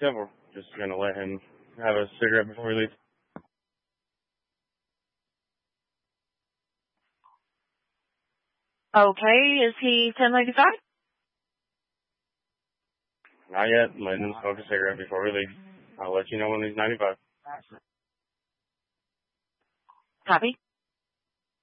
Yeah, we're just gonna let him have a cigarette before we leave. Okay, is he 1095? Not yet. Letting him smoke a cigarette before we leave. I'll let you know when he's 95. Copy.